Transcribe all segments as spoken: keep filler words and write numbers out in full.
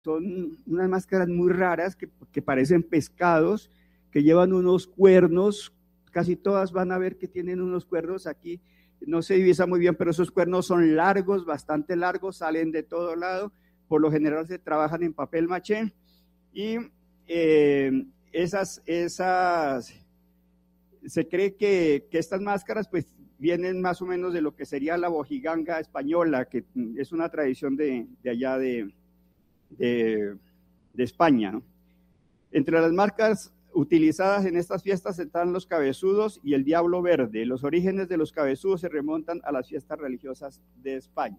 son unas máscaras muy raras que, que parecen pescados, que llevan unos cuernos, casi todas van a ver que tienen unos cuernos aquí, no se divisa muy bien, pero esos cuernos son largos, bastante largos, salen de todo lado, por lo general se trabajan en papel maché, y eh, esas, esas, se cree que, que estas máscaras pues vienen más o menos de lo que sería la bojiganga española, que es una tradición de, de allá de, de, de España, ¿no? Entre las marcas utilizadas en estas fiestas están los cabezudos y el diablo verde. Los orígenes de los cabezudos se remontan a las fiestas religiosas de España.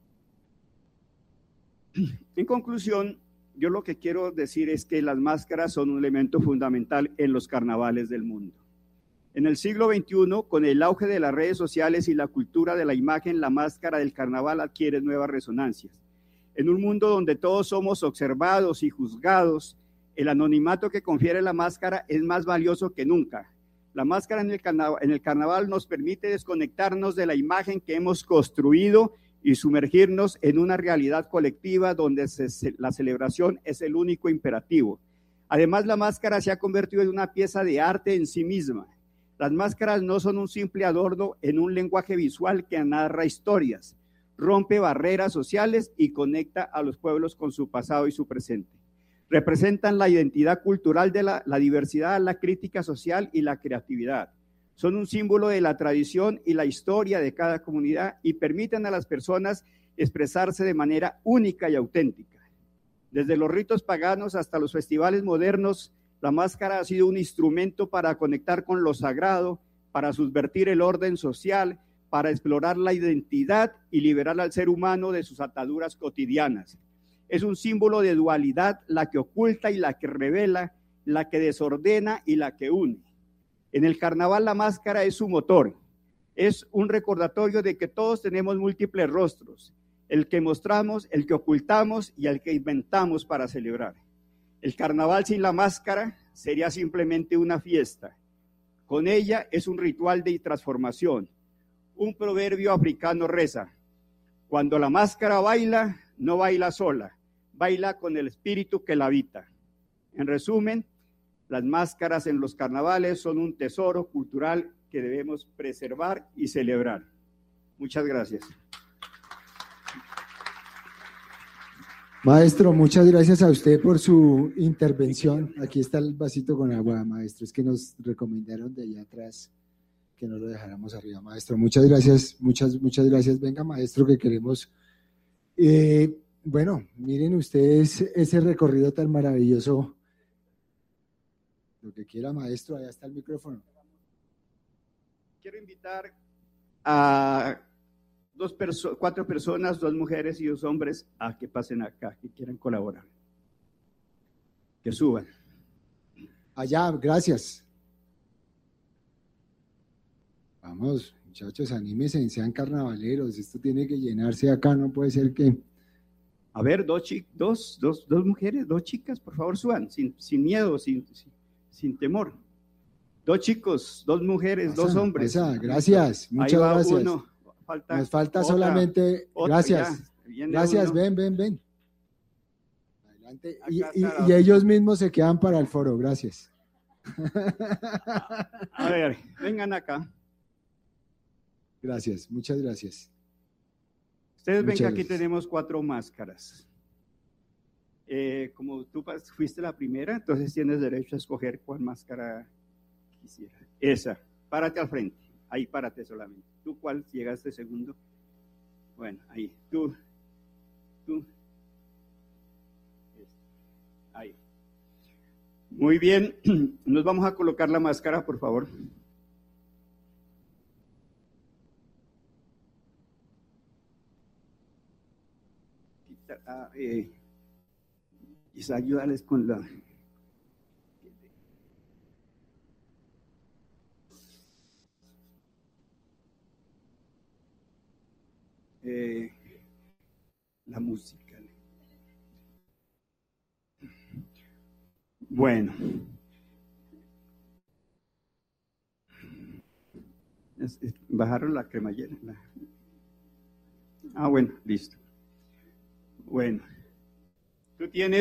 En conclusión, yo lo que quiero decir es que las máscaras son un elemento fundamental en los carnavales del mundo. En el siglo veintiuno, con el auge de las redes sociales y la cultura de la imagen, la máscara del carnaval adquiere nuevas resonancias. En un mundo donde todos somos observados y juzgados, el anonimato que confiere la máscara es más valioso que nunca. La máscara en el carnaval, en el carnaval nos permite desconectarnos de la imagen que hemos construido y sumergirnos en una realidad colectiva donde se, la celebración es el único imperativo. Además, la máscara se ha convertido en una pieza de arte en sí misma. Las máscaras no son un simple adorno en un lenguaje visual que narra historias, rompe barreras sociales y conecta a los pueblos con su pasado y su presente. Representan la identidad cultural de la, la diversidad, la crítica social y la creatividad. Son un símbolo de la tradición y la historia de cada comunidad y permiten a las personas expresarse de manera única y auténtica. Desde los ritos paganos hasta los festivales modernos, la máscara ha sido un instrumento para conectar con lo sagrado, para subvertir el orden social, para explorar la identidad y liberar al ser humano de sus ataduras cotidianas. Es un símbolo de dualidad, la que oculta y la que revela, la que desordena y la que une. En el carnaval la máscara es su motor, es un recordatorio de que todos tenemos múltiples rostros, el que mostramos, el que ocultamos y el que inventamos para celebrar. El carnaval sin la máscara sería simplemente una fiesta. Con ella es un ritual de transformación. Un proverbio africano reza: cuando la máscara baila, no baila sola, baila con el espíritu que la habita. En resumen, las máscaras en los carnavales son un tesoro cultural que debemos preservar y celebrar. Muchas gracias. Maestro, muchas gracias a usted por su intervención. Aquí está el vasito con agua, maestro. Es que nos recomendaron de allá atrás que no lo dejáramos arriba, maestro. Muchas gracias, muchas, muchas gracias. Venga, maestro, que queremos... Eh, bueno, miren ustedes ese recorrido tan maravilloso. Lo que quiera, maestro, allá está el micrófono. Quiero invitar a dos perso- cuatro personas, dos mujeres y dos hombres, a que pasen acá, que quieran colaborar. Que suban. Allá, gracias. Vamos, muchachos, anímense, sean carnavaleros. Esto tiene que llenarse acá, no puede ser que... A ver, dos, chi- dos, dos, dos mujeres, dos chicas, por favor, suban, sin, sin miedo, sin, sin, sin temor. Dos chicos, dos mujeres, Pasa, dos hombres. pasa, gracias, muchas Ahí va gracias. uno. Falta Nos falta otra, solamente, otra, gracias, gracias, uno. ven, ven, ven. Adelante. Y, y, y ellos mismos se quedan para el foro, gracias. A, a ver, vengan acá. Gracias, muchas gracias. Ustedes ven muchas que aquí gracias. tenemos cuatro máscaras. Eh, como tú fuiste la primera, entonces tienes derecho a escoger cuál máscara quisieras. Esa, párate al frente, ahí párate solamente. ¿Tú cuál llegaste segundo? Bueno, ahí, tú, tú, ahí. Muy bien, nos vamos a colocar la máscara, por favor. Ah, eh, quizá ayudarles con la... Eh, la música. Bueno. Es, es, bajaron la cremallera. La... Ah, bueno, listo. Bueno. Tú tienes